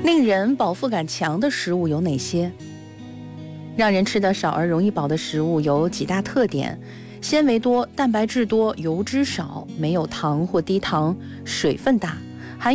令人饱腹感强的食物有哪些？让人吃得少而容易饱的食物有几大特点：纤维多、蛋白质多、油脂少，没有糖或低糖，水分大。